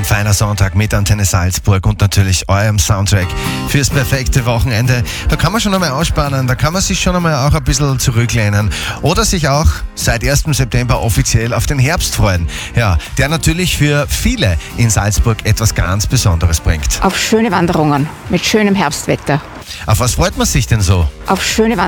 Feiner Sonntag mit Antenne Salzburg und natürlich eurem Soundtrack fürs perfekte Wochenende. Da kann man schon einmal ausspannen, da kann man sich schon einmal auch ein bisschen zurücklehnen oder sich auch seit 1. September offiziell auf den Herbst freuen. Ja, der natürlich für viele in Salzburg etwas ganz Besonderes bringt. Auf schöne Wanderungen mit schönem Herbstwetter. Auf was freut man sich denn so? Auf schöne